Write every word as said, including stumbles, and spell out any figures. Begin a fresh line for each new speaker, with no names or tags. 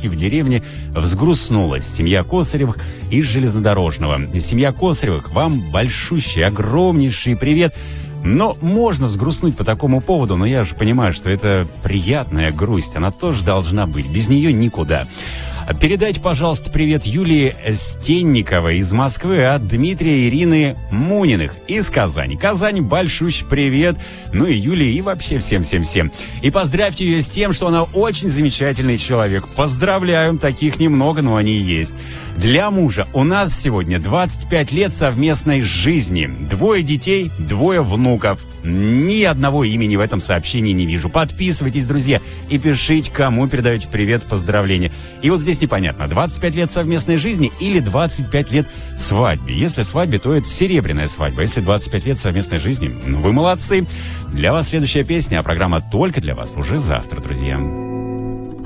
бабушки в деревне взгрустнулась. Семья Косаревых из Железнодорожного. Семья Косаревых, вам большущий, огромнейший привет. Но можно взгрустнуть по такому поводу, но я же понимаю, что это приятная грусть. Она тоже должна быть. Без нее никуда. Передайте, пожалуйста, привет Юлии Стенниковой из Москвы от Дмитрия и Ирины Муниных из Казани. Казань, большущий привет. Ну и Юлии, и вообще всем-всем-всем. И поздравьте ее с тем, что она очень замечательный человек. Поздравляю, таких немного, но они есть. Для мужа у нас сегодня двадцать пять лет совместной жизни. Двое детей, двое внуков. Ни одного имени в этом сообщении не вижу. Подписывайтесь, друзья, и пишите, кому передаете привет, поздравления. И вот здесь непонятно, двадцать пять лет совместной жизни или двадцать пять лет свадьбе. Если свадьбе, то это серебряная свадьба. Если двадцать пять лет совместной жизни, ну вы молодцы. Для вас следующая песня, а программа только для вас уже завтра, друзья.